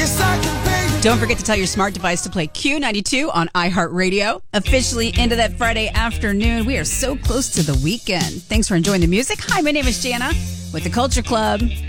Don't forget to tell your smart device to play Q92 on iHeartRadio. Officially into that Friday afternoon. We are so close to the weekend. Thanks for enjoying the music. Hi, my name is Jana with the Culture Club.